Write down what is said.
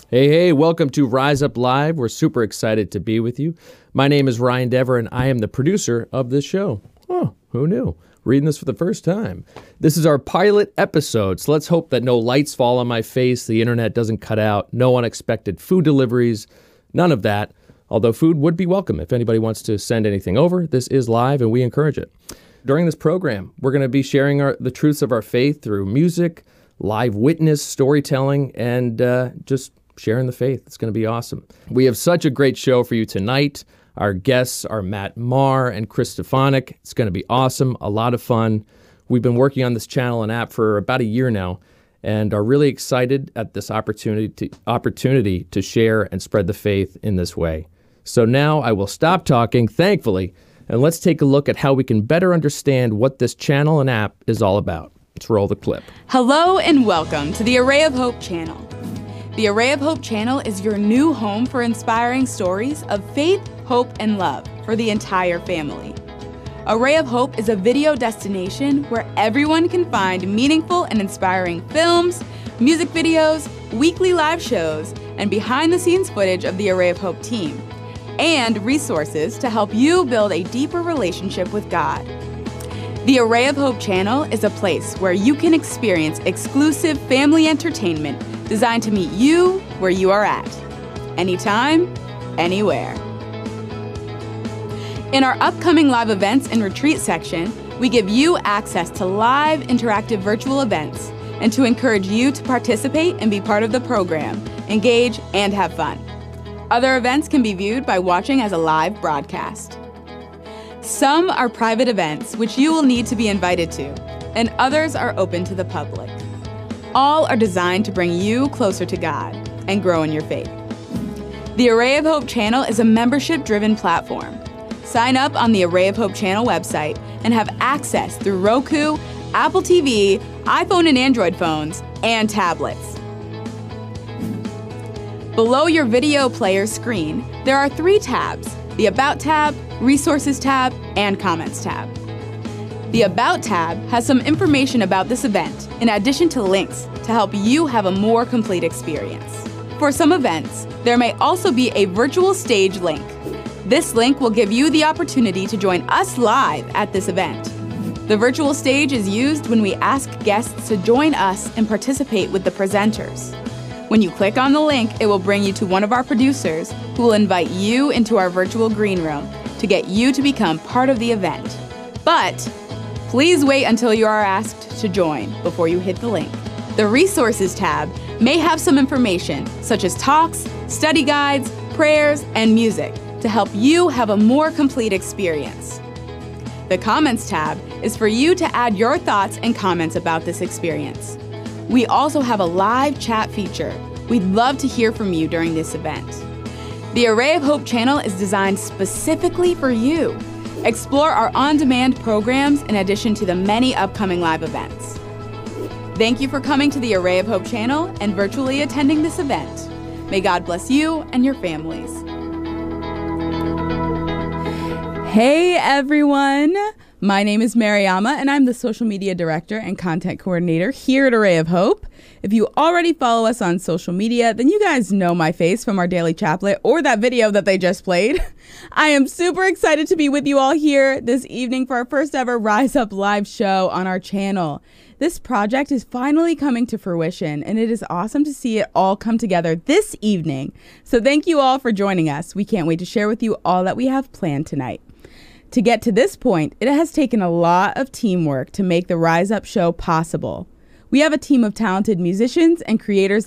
Hey, welcome to Rise Up Live. We're super excited to be with you. My name is Ryan Dever, and I am the producer of this show. Oh, who knew? Reading this for the first time. This is our pilot episode, so let's hope that no lights fall on my face, the internet doesn't cut out, no unexpected food deliveries, none of that. Although food would be welcome if anybody wants to send anything over. This is live, and we encourage it. During this program, we're going to be sharing the truths of our faith through music, live witness, storytelling, and just sharing the faith. It's going to be awesome. We have such a great show for you tonight. Our guests are Matt Maher and Chris Stefanik. It's going to be awesome, a lot of fun. We've been working on this channel and app for about a year now and are really excited at this opportunity to share and spread the faith in this way. So now I will stop talking, thankfully, and let's take a look at how we can better understand what this channel and app is all about. Let's roll the clip. Hello and welcome to the Array of Hope channel. The Array of Hope channel is your new home for inspiring stories of faith, hope, and love for the entire family. Array of Hope is a video destination where everyone can find meaningful and inspiring films, music videos, weekly live shows, and behind-the-scenes footage of the Array of Hope team, and resources to help you build a deeper relationship with God. The Array of Hope channel is a place where you can experience exclusive family entertainment designed to meet you where you are at, anytime, anywhere. In our upcoming live events and retreat section, we give you access to live interactive virtual events and to encourage you to participate and be part of the program, engage, and have fun. Other events can be viewed by watching as a live broadcast. Some are private events which you will need to be invited to, and others are open to the public. All are designed to bring you closer to God and grow in your faith. The Array of Hope channel is a membership-driven platform. Sign up on the Array of Hope channel website and have access through Roku, Apple TV, iPhone and Android phones, and tablets. Below your video player screen, there are 3 tabs: the About tab, Resources tab, and Comments tab. The About tab has some information about this event, in addition to links to help you have a more complete experience. For some events, there may also be a virtual stage link. This link will give you the opportunity to join us live at this event. The virtual stage is used when we ask guests to join us and participate with the presenters. When you click on the link, it will bring you to one of our producers who will invite you into our virtual green room to get you to become part of the event. But please wait until you are asked to join before you hit the link. The Resources tab may have some information such as talks, study guides, prayers, and music to help you have a more complete experience. The Comments tab is for you to add your thoughts and comments about this experience. We also have a live chat feature. We'd love to hear from you during this event. The Array of Hope channel is designed specifically for you. Explore our on-demand programs in addition to the many upcoming live events. Thank you for coming to the Array of Hope channel and virtually attending this event. May God bless you and your families. Hey everyone, my name is Mariama and I'm the social media director and content coordinator here at Array of Hope. If you already follow us on social media, then you guys know my face from our daily chaplet or that video that they just played. I am super excited to be with you all here this evening for our first ever Rise Up Live show on our channel. This project is finally coming to fruition and it is awesome to see it all come together this evening. So thank you all for joining us. We can't wait to share with you all that we have planned tonight. To get to this point, it has taken a lot of teamwork to make the Rise Up show possible. We have a team of talented musicians and creators